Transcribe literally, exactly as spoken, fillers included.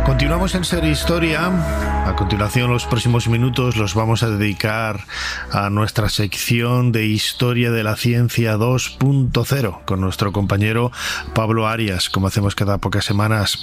Continuamos en Ser Historia. A continuación, los próximos minutos los vamos a dedicar a nuestra sección de Historia de la Ciencia dos punto cero con nuestro compañero Pablo Arias, como hacemos cada pocas semanas.